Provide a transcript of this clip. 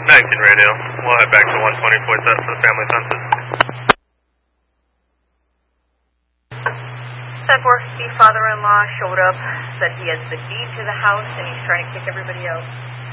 19 radio. We'll head back to 120 Point set for the family census. 10-4, the father-in-law showed up, said he has the deed to the house and he's trying to kick everybody out.